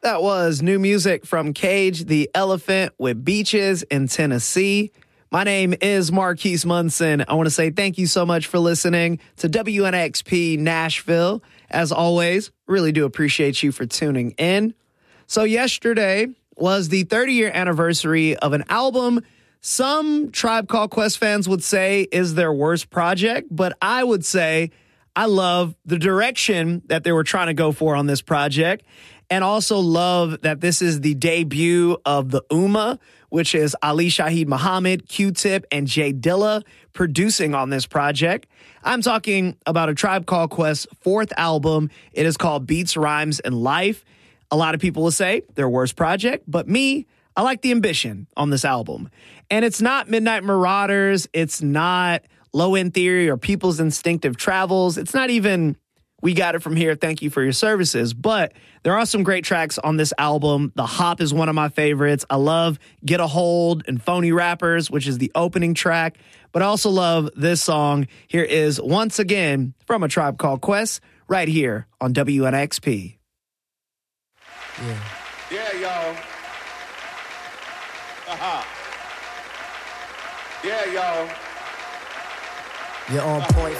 That was new music from Cage the Elephant with Beaches in Tennessee. My name is Marquise Munson. I want to say thank you so much for listening to WNXP Nashville. As always, really do appreciate you for tuning in. So yesterday was the 30-year anniversary of an album some Tribe Called Quest fans would say is their worst project, but I would say I love the direction that they were trying to go for on this project, and also love that this is the debut of the Ummah, which is Ali Shaheed Muhammad, Q-Tip, and Jay Dilla producing on this project. I'm talking about a Tribe Called Quest fourth album. It is called Beats, Rhymes, and Life. A lot of people will say their worst project, but me, I like the ambition on this album. And it's not Midnight Marauders. It's not Low End Theory or People's Instinctive Travels. It's not even We Got It From Here, Thank You For Your Services. But there are some great tracks on this album. The Hop is one of my favorites. I love Get a Hold and Phony Rappers, which is the opening track. But I also love this song. Here is Once Again from A Tribe Called Quest right here on WNXP. Yeah, y'all. Yeah, y'all. You're on point.